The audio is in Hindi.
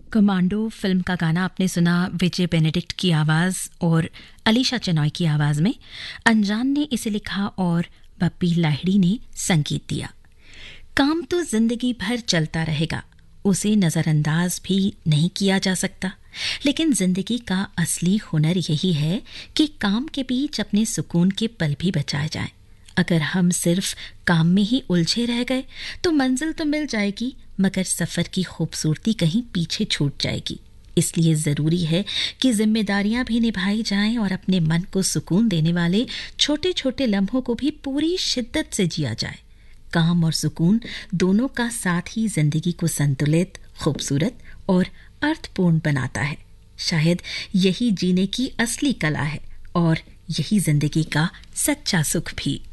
कमांडो फिल्म का गाना आपने सुना विजय बेनेडिक्ट की आवाज़ और अलीशा चेनॉय की आवाज़ में। अनजान ने इसे लिखा और बप्पी लाहिड़ी ने संगीत दिया। काम तो जिंदगी भर चलता रहेगा, उसे नज़रअंदाज भी नहीं किया जा सकता, लेकिन जिंदगी का असली हुनर यही है कि काम के बीच अपने सुकून के पल भी बचाए जाएं। अगर हम सिर्फ काम में ही उलझे रह गए तो मंजिल तो मिल जाएगी, मगर सफ़र की खूबसूरती कहीं पीछे छूट जाएगी। इसलिए ज़रूरी है कि जिम्मेदारियां भी निभाई जाएं और अपने मन को सुकून देने वाले छोटे छोटे लम्हों को भी पूरी शिद्दत से जिया जाए। काम और सुकून दोनों का साथ ही जिंदगी को संतुलित, खूबसूरत और अर्थपूर्ण बनाता है। शायद यही जीने की असली कला है और यही जिंदगी का सच्चा सुख भी।